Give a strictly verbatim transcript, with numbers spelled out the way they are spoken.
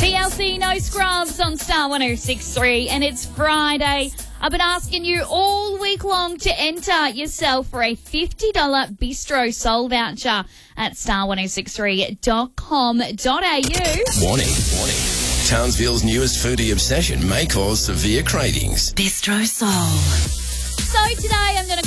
T L C No Scrubs on Star one oh six point three, and it's Friday. I've been asking you all week long to enter yourself for a fifty dollars Bistro Soul voucher at star one oh six three dot com dot a u. Warning, warning. Townsville's newest foodie obsession may cause severe cravings. Bistro Soul. So today I'm going to